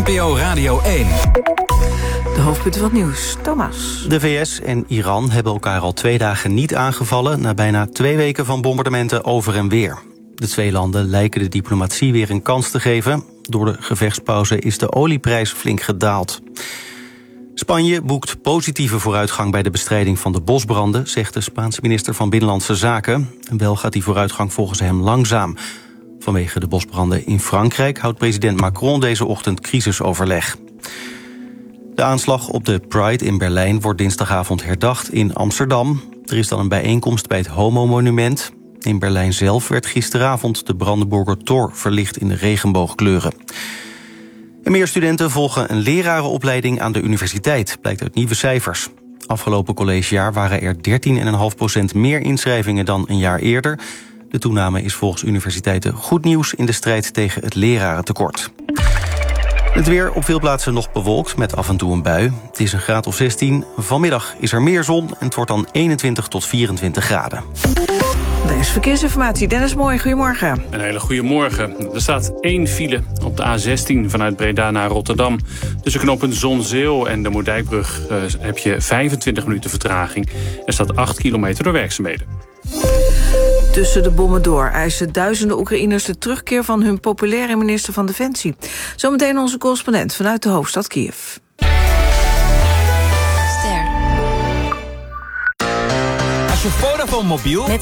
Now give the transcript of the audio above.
NPO Radio 1. De hoofdpunten van het nieuws. Thomas. De VS en Iran hebben elkaar al 2 dagen niet aangevallen... na bijna 2 weken van bombardementen over en weer. De 2 landen lijken de diplomatie weer een kans te geven. Door de gevechtspauze is de olieprijs flink gedaald. Spanje boekt positieve vooruitgang bij de bestrijding van de bosbranden... zegt de Spaanse minister van Binnenlandse Zaken. Wel gaat die vooruitgang volgens hem langzaam. Vanwege de bosbranden in Frankrijk houdt president Macron deze ochtend crisisoverleg. De aanslag op de Pride in Berlijn wordt dinsdagavond herdacht in Amsterdam. Er is dan een bijeenkomst bij het Homo-monument. In Berlijn zelf werd gisteravond de Brandenburger Tor verlicht in de regenboogkleuren. En meer studenten volgen een lerarenopleiding aan de universiteit, blijkt uit nieuwe cijfers. Afgelopen collegejaar waren er 13,5% meer inschrijvingen dan een jaar eerder. De toename is volgens universiteiten goed nieuws in de strijd tegen het lerarentekort. Het weer op veel plaatsen nog bewolkt met af en toe een bui. Het is een graad of 16. Vanmiddag is er meer zon en het wordt dan 21 tot 24 graden. Er is verkeersinformatie. Dennis Mooi, goedemorgen. Een hele goede morgen. Er staat 1 file op de A16 vanuit Breda naar Rotterdam. Tussen knooppunt Zonzeel en de Moerdijkbrug heb je 25 minuten vertraging. Er staat 8 kilometer door werkzaamheden. Tussen de bommen door eisen duizenden Oekraïners de terugkeer van hun populaire minister van Defensie. Zometeen onze correspondent vanuit de hoofdstad Kiev. Als je Vodafone mobiel